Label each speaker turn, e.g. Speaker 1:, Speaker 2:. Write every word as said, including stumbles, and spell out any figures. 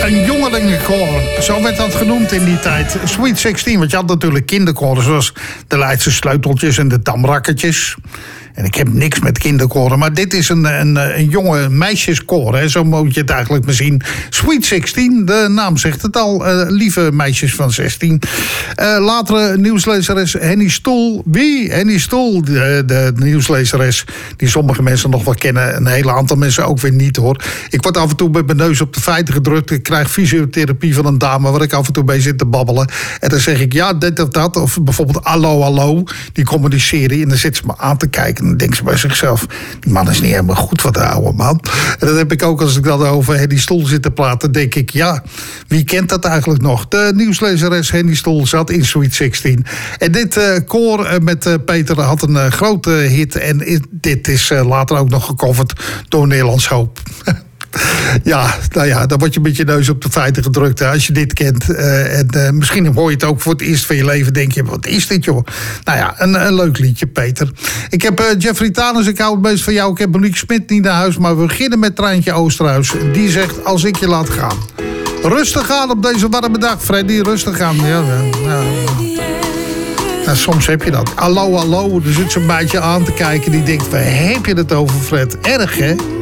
Speaker 1: een jongelingenkoor. Zo werd dat genoemd in die tijd. Sweet zestien, want je had natuurlijk kinderkoren... zoals de Leidse Sleuteltjes en de Damrakketjes. En ik heb niks met kinderkoren, maar dit is een, een, een jonge meisjeskoor. Hè. Zo moet je het eigenlijk maar zien. Sweet zestien, de naam zegt het al. Uh, lieve meisjes van zestien. Uh, latere nieuwslezeres Henny Stoel. Wie? Henny Stoel, de, de nieuwslezeres die sommige mensen nog wel kennen. Een hele aantal mensen ook weer niet, hoor. Ik word af en toe met mijn neus op de feiten gedrukt. Ik krijg fysiotherapie van een dame waar ik af en toe mee zit te babbelen. En dan zeg ik ja, dit of dat. Of bijvoorbeeld hallo, hallo. Die communiceren en dan zit ze me aan te kijken. Dan denkt ze bij zichzelf, die man is niet helemaal goed voor de oude man. En dat heb ik ook als ik dan over Henny Stoel zit te praten. denk ik, ja, wie kent dat eigenlijk nog? De nieuwslezeres Henny Stoel zat in Sweet zestien. En dit uh, koor uh, met uh, Peter had een uh, grote hit. En uh, dit is uh, later ook nog gecoverd door Nederlands Hoop. Ja, nou ja, dan word je met je neus op de feiten gedrukt hè, als je dit kent. Uh, en uh, misschien hoor je het ook voor het eerst van je leven. Denk je, wat is dit joh? Nou ja, een, een leuk liedje, Peter. Ik heb uh, Jeffrey Tanus, ik hou het meest van jou. Ik heb Monique Smit niet naar huis, maar we beginnen met Treintje Oosterhuis. Die zegt, als ik je laat gaan. Rustig aan op deze warme dag, Freddy. Rustig aan. Ja, ja, ja. Nou, soms heb je dat. Hallo, hallo. Er zit zo'n meisje aan te kijken die denkt, waar heb je het over, Fred? Erg, hè?